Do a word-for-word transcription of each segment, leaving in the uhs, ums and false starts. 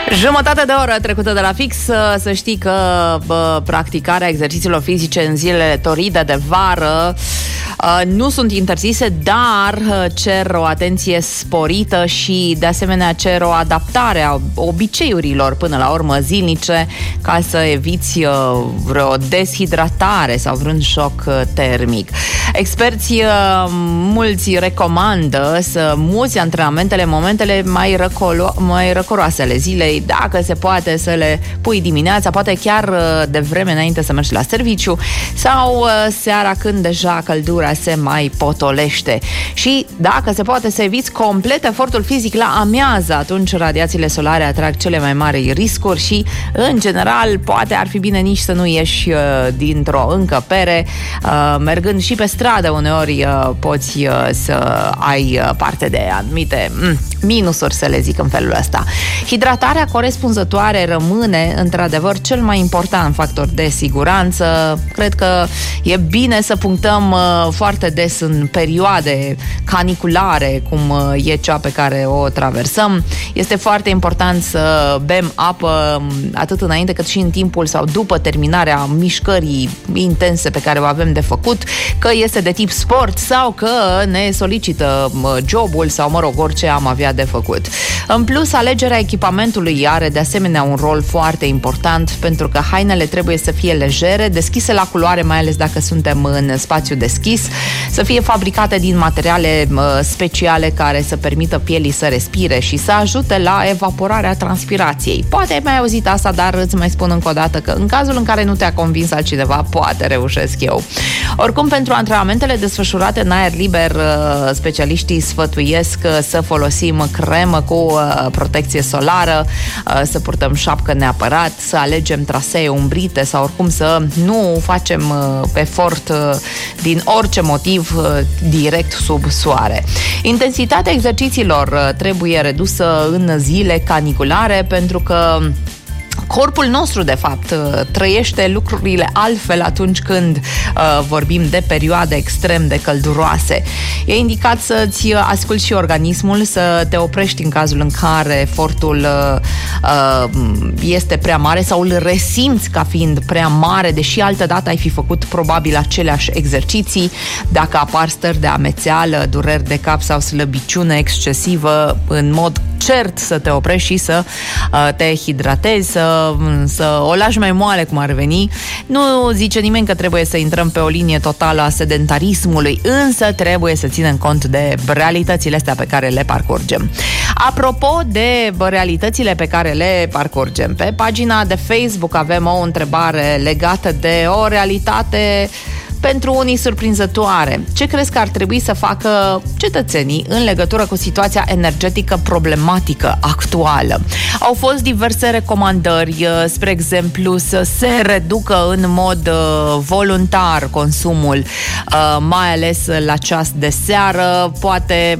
Jumătate de oră trecută de la fix. Să știi că bă, practicarea exercițiilor fizice în zilele toride de vară nu sunt interzise, dar cer o atenție sporită și de asemenea cer o adaptare a obiceiurilor până la urmă zilnice, ca să eviți vreo deshidratare sau vreun șoc termic. Experții mulți recomandă să muți antrenamentele în momentele mai, răcolo- mai răcoroase ale zilei, dacă se poate să le pui dimineața, poate chiar de vreme înainte să mergi la serviciu sau seara când deja căldura se mai potolește. Și dacă se poate să eviți complet efortul fizic la amiază, atunci radiațiile solare atrag cele mai mari riscuri și, în general, poate ar fi bine nici să nu ieși uh, dintr-o încăpere. Uh, mergând și pe stradă, uneori uh, poți uh, să ai uh, parte de anumite mm, minusuri, să le zic în felul ăsta. Hidratarea corespunzătoare rămâne, într-adevăr, cel mai important factor de siguranță. Cred că e bine să punctăm uh, foarte des în perioade caniculare, cum e cea pe care o traversăm. Este foarte important să bem apă atât înainte cât și în timpul sau după terminarea mișcării intense pe care o avem de făcut, că este de tip sport sau că ne solicită jobul sau, mă rog, orice am avea de făcut. În plus, alegerea echipamentului are de asemenea un rol foarte important, pentru că hainele trebuie să fie legere, deschise la culoare, mai ales dacă suntem în spațiu deschis, să fie fabricate din materiale uh, speciale care să permită pielii să respire și să ajute la evaporarea transpirației. Poate ai mai auzit asta, dar îți mai spun încă o dată că în cazul în care nu te-a convins altcineva, poate reușesc eu. Oricum, pentru antrenamentele desfășurate în aer liber, uh, specialiștii sfătuiesc uh, să folosim cremă cu uh, protecție solară, uh, să purtăm șapcă neapărat, să alegem trasee umbrite sau oricum să nu facem uh, efort uh, din orice motiv direct sub soare. Intensitatea exercițiilor trebuie redusă în zile caniculare, pentru că corpul nostru, de fapt, trăiește lucrurile altfel atunci când uh, vorbim de perioade extrem de călduroase. E indicat să-ți asculți și organismul, să te oprești în cazul în care efortul uh, este prea mare sau îl resimți ca fiind prea mare, deși altă dată ai fi făcut probabil aceleași exerciții. Dacă apar stări de amețeală, dureri de cap sau slăbiciune excesivă, în mod cert să te oprești și să uh, te hidratezi, să, să o lași mai moale, cum ar veni. Nu zice nimeni că trebuie să intrăm pe o linie totală a sedentarismului, însă trebuie să ținem cont de realitățile astea pe care le parcurgem. Apropo de realitățile pe care le parcurgem, pe pagina de Facebook avem o întrebare legată de o realitate pentru unii surprinzătoare. Ce crezi că ar trebui să facă cetățenii în legătură cu situația energetică problematică actuală? Au fost diverse recomandări, spre exemplu, să se reducă în mod voluntar consumul, mai ales la ceas de seară, poate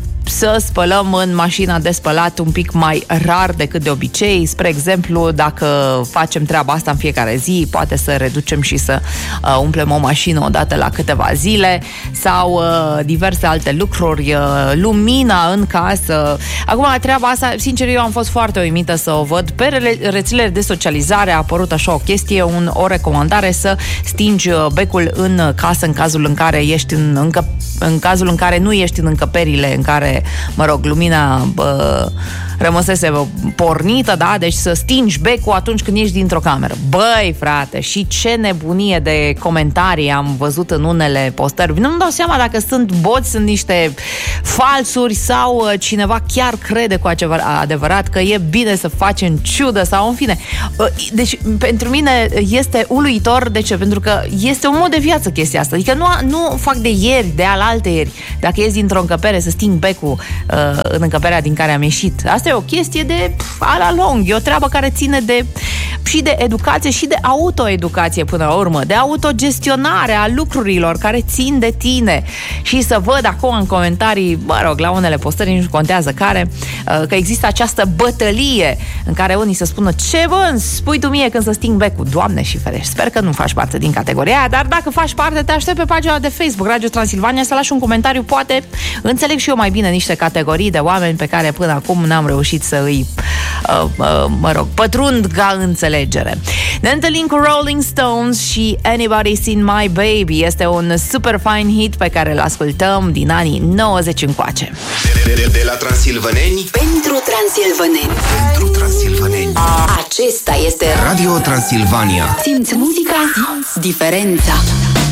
să spălăm în mașina de spălat un pic mai rar decât de obicei. Spre exemplu, dacă facem treaba asta în fiecare zi, poate să reducem și să uh, umplem o mașină odată la câteva zile sau uh, diverse alte lucruri, uh, lumina în casă. Acum, la treaba asta, sincer, eu am fost foarte uimită să o văd. Pe re- rețelele de socializare a apărut așa o chestie, un, o recomandare să stingi becul în casă în cazul în care ești în, încă, în cazul în care nu ești în încăperile în care, mă rog, lumina bă, rămăsese pornită, da? Deci să stingi becul atunci când ești dintr-o cameră. Băi, frate, și ce nebunie de comentarii am văzut în unele postări. Nu-mi dau seama dacă sunt boți, sunt niște falsuri sau cineva chiar crede cu adevărat că e bine să faci în ciudă sau în fine. Deci, pentru mine este uluitor. De ce? Pentru că este un mod de viață chestia asta. Adică nu, nu fac de ieri, de alaltă ieri. Dacă ies dintr-o încăpere să sting becul uh, în încăperea din care am ieșit. Asta e o chestie de a la lung. E o treabă care ține de și de educație și de autoeducație până la urmă, de autogestionare a lucrurilor care țin de tine. Și să văd acum în comentarii, mă rog, la unele postări, nici nu contează care, uh, că există această bătălie în care unii să spună: ce bă, îmi spui tu mie când să sting becul? Doamne și ferești, sper că nu faci parte din categoria aia, dar dacă faci parte, te aștept pe pagina de Facebook Radio Transilvania să lași un comentariu, poate înțeleg și eu mai bine niște categorii de oameni pe care până acum n-am reușit să îi uh, uh, mă rog, pătrund ca înțelegere. Ne întâlnim cu Rolling Stones și Anybody Seen My Baby. Este un super fine hit pe care îl ascultăm din anii nouăzeci încoace. De, de, de la Transilvaneni pentru transilvaneni. Pentru transilvaneni. Acesta este Radio Transilvania. Simți muzica, simți diferența.